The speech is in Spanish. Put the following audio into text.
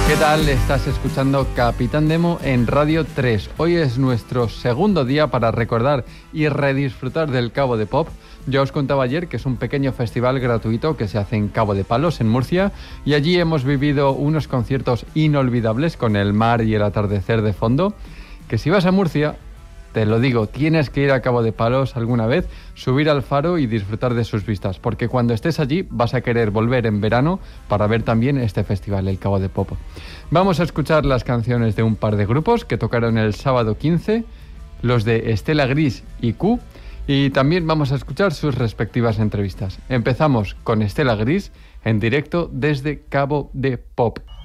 ¿Qué tal? Estás escuchando Capitán Demo en Radio 3. Hoy es nuestro segundo día para recordar y redisfrutar del Cabo de Pop. Ya os contaba ayer que es un pequeño festival gratuito que se hace en Cabo de Palos, en Murcia, y allí hemos vivido unos conciertos inolvidables con el mar y el atardecer de fondo, que si vas a Murcia, te lo digo, tienes que ir a Cabo de Palos alguna vez, subir al faro y disfrutar de sus vistas, porque cuando estés allí vas a querer volver en verano para ver también este festival, el Cabo de Pop. Vamos a escuchar las canciones de un par de grupos que tocaron el sábado 15, los de Estela Gris y Q, y también vamos a escuchar sus respectivas entrevistas. Empezamos con Estela Gris en directo desde Cabo de Pop.